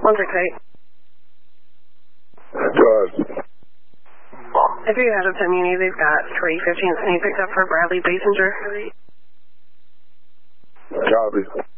168. Go ahead. If you have a Muni, they've got 315 and he picked up for Bradley Basinger. Copy.